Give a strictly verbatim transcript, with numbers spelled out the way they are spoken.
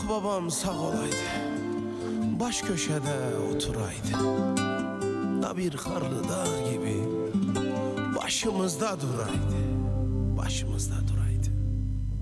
babam sağ olaydı, baş köşede oturaydı, da bir karlı dağ gibi başımızda duraydı, başımızda duraydı.